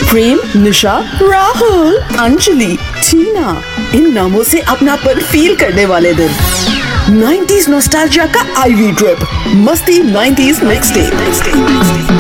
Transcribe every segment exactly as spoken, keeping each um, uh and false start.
प्रेम, निशा, राहुल, अंजलि, टीना, इन नामों से अपनापन फील करने वाले दिन। नाइंटीज़ नॉस्टैल्जिया का आईवी ट्रिप, मस्ती नाइंटीज़ मिक्स टेप।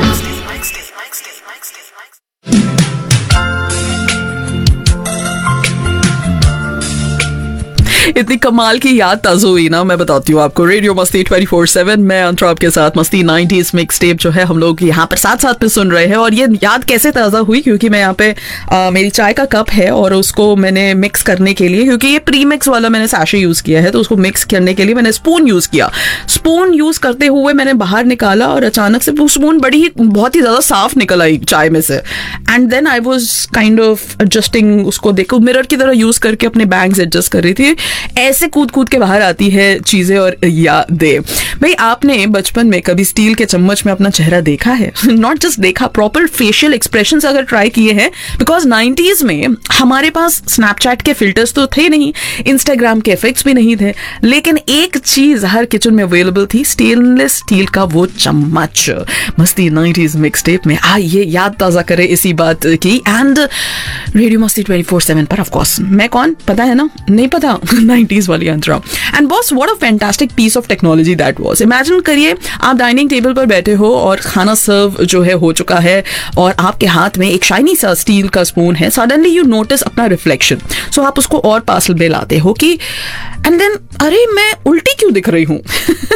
इतनी कमाल की याद ताज़ा हुई ना, मैं बताती हूँ आपको। रेडियो मस्ती ट्वेंटी फोर सेवन में अंतरा आपके साथ मस्ती नाइंटीज़ मिक्स टेप जो है हम लोग यहाँ पर साथ साथ में सुन रहे हैं। और ये याद कैसे ताज़ा हुई, क्योंकि मैं यहाँ पे आ, मेरी चाय का कप है और उसको मैंने मिक्स करने के लिए, क्योंकि ये प्री मिक्स वाला मैंने सैशे यूज़ किया है, तो उसको मिक्स करने के लिए मैंने स्पून यूज़ किया। स्पून यूज़ करते हुए मैंने बाहर निकाला और अचानक से वो स्पून बड़ी ही बहुत ही ज़्यादा साफ निकल आई चाय में से। And then I was kind of adjusting, उसको देखो मिरर की तरह यूज़ करके अपने बैंग्स एडजस्ट कर रही थी। ऐसे कूद कूद के बाहर आती है चीजें और यादें। भाई, आपने बचपन में कभी स्टील के चम्मच में अपना चेहरा देखा है? नॉट जस्ट देखा, प्रॉपर फेशियल एक्सप्रेशंस अगर ट्राई किए हैं, बिकॉज नाइंटीज़ में हमारे पास स्नैपचैट के फिल्टर्स तो थे नहीं, इंस्टाग्राम के इफेक्ट्स भी नहीं थे, लेकिन एक चीज हर किचन में अवेलेबल थी, स्टेनलेस स्टील का वो चम्मच। मस्ती नाइंटीज़ मिक्स टेप में आइए याद ताजा करे इसी बात की। एंड रेडियो मस्ती ट्वेंटी फोर सेवन पर ऑफ कोर्स मैं कौन, पता है ना? नहीं पता? नाइंटीज़ वाली अंतरा। And boss, what a fantastic piece of technology that was. Imagine करिए आप डाइनिंग टेबल पर बैठे हो और खाना सर्व जो है हो चुका है और आपके हाथ में एक शाइनी सा स्टील का स्पून है। सडनली यू नोटिस अपना रिफ्लेक्शन, सो आप उसको और पास में लाते हो कि एंड देन अरे मैं उल्टी क्यों दिख रही हूँ?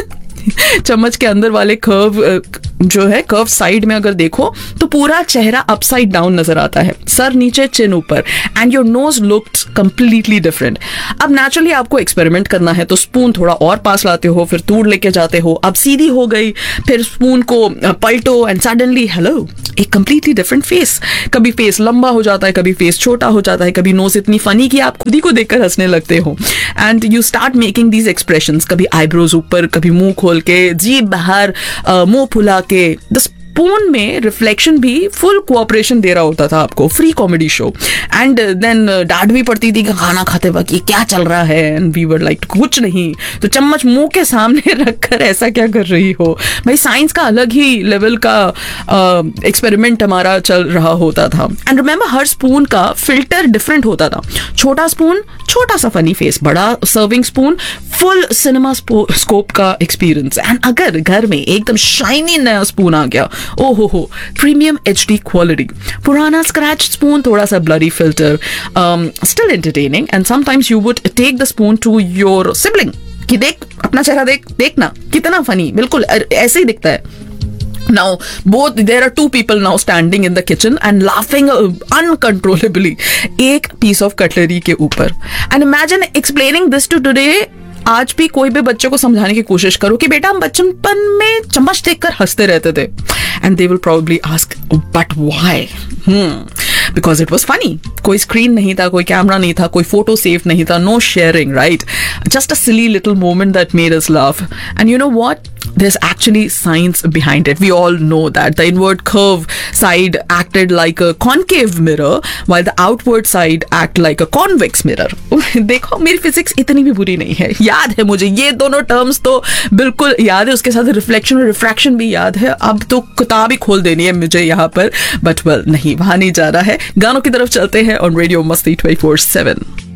चम्मच के अंदर वाले कर्व जो है, कर्व साइड में अगर देखो तो पूरा चेहरा अपसाइड डाउन नजर आता है, सर नीचे चिन ऊपर, and your nose looked completely different. अब नेचुरली आपको एक्सपेरिमेंट करना है तो स्पून थोड़ा और पास लाते हो, फिर दूर लेके जाते हो, अब सीधी हो गई, फिर स्पून को पलटो एंड सडनली हेलो, एक कंप्लीटली डिफरेंट फेस। कभी फेस लंबा हो जाता है, कभी फेस छोटा हो जाता है, कभी नोज इतनी फनी कि आप खुद ही को देखकर हंसने लगते हो। And you start making these expressions, कभी आईब्रोज ऊपर, कभी मुंह खोल के, जीभ बाहर, मुंह फुला के। द स्पून में रिफ्लेक्शन भी फुल कोऑपरेशन दे रहा होता था आपको, free comedy show. And then डांट भी पड़ती थी कि खाना खाते वक्त ये क्या चल रहा है, एंड वी वर लाइक कुछ नहीं, तो चम्मच मुंह के सामने रखकर ऐसा क्या कर रही हो। भाई, साइंस का अलग ही लेवल का एक्सपेरिमेंट uh, हमारा चल रहा होता था। एंड रिमेंबर, हर स्पून का फिल्टर डिफरेंट होता था। छोटा स्पून छोटा सा फनी फेस, बड़ा serving spoon full cinema scope का एक्सपीरियंस। एंड अगर घर में एकदम शाइनी नया स्पून आ गया, ओहो हो, प्रीमियम एचडी क्वालिटी। पुराना स्क्रैच स्पून, थोड़ा सा blurry filter, still entertaining. And sometimes you would take the spoon to your sibling कि देख अपना चेहरा, देख देखना कितना फनी, बिल्कुल ऐसे ही दिखता है। Now, both there are two people now standing in the kitchen and laughing uh, uncontrollably एक piece of cutlery के ऊपर। And imagine explaining this to today। आज भी कोई भी बच्चे को समझाने की कोशिश करो कि बेटा हम बचपन में चम्मच देखकर हंसते रहते थे, and they will probably ask, but why? Hmm. Because it was funny. कोई स्क्रीन नहीं था, कोई कैमरा नहीं था, कोई फोटो सेव नहीं था, no sharing, right? Just a silly little moment that made us laugh. And you know what? There's actually science behind it. We all know that the inward curve side acted like a concave mirror, while the outward side act like a convex mirror. देखो, मेरी physics इतनी भी बुरी नहीं है, याद है मुझे ये दोनों टर्म्स तो बिल्कुल याद है, उसके साथ रिफ्लेक्शन और रिफ्रैक्शन भी याद है। अब तो किताब ही खोल देनी है मुझे यहाँ पर, बट वेल नहीं, वहां नहीं जा रहा है। गानों की तरफ चलते हैं ऑन रेडियो मस्ती ट्वेंटी फोर सेवन।